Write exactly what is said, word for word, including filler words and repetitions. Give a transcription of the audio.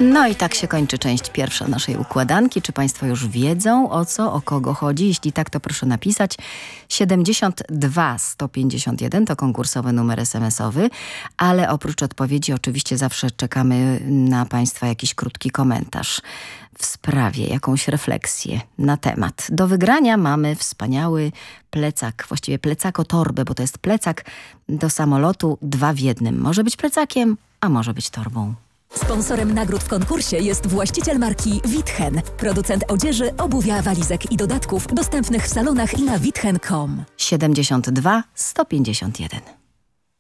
No i tak się kończy część pierwsza naszej układanki. Czy Państwo już wiedzą, o co, o kogo chodzi? Jeśli tak, to proszę napisać. siedemdziesiąt dwa sto pięćdziesiąt jeden to konkursowy numer esemesowy, ale oprócz odpowiedzi oczywiście zawsze czekamy na Państwa jakiś krótki komentarz w sprawie, jakąś refleksję na temat. Do wygrania mamy wspaniały plecak, właściwie plecako-torbę, bo to jest plecak do samolotu dwa w jednym. Może być plecakiem, a może być torbą. Sponsorem nagród w konkursie jest właściciel marki Witchen, producent odzieży, obuwia, walizek i dodatków dostępnych w salonach i na witchen kropka com. siedemdziesiąt dwa sto pięćdziesiąt jeden.